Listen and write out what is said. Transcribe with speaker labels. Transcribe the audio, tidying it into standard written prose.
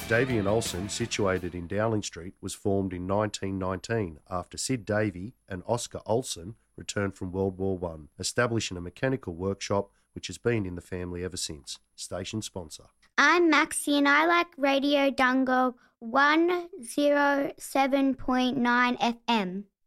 Speaker 1: Davey and Olsen, situated in Dowling Street, was formed in 1919 after Sid Davey and Oscar Olsen returned from World War I, establishing a mechanical workshop which has been in the family ever since. Station sponsor.
Speaker 2: I'm Maxie and I like Radio Dungog 107.9 FM.